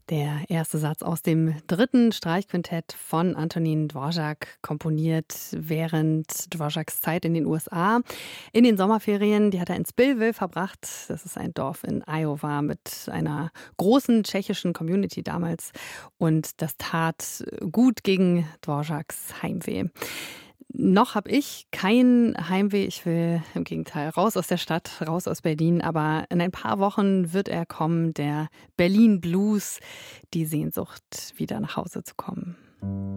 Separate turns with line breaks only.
Der erste Satz aus dem dritten Streichquintett von Antonin Dvorak, komponiert während Dvoraks Zeit in den USA. In den Sommerferien, die hat er in Spillville verbracht. Das ist ein Dorf in Iowa mit einer großen tschechischen Community damals. Und das tat gut gegen Dvoraks Heimweh. Noch habe ich kein Heimweh. Ich will im Gegenteil raus aus der Stadt, raus aus Berlin. Aber in ein paar Wochen wird er kommen, der Berlin Blues, die Sehnsucht, wieder nach Hause zu kommen.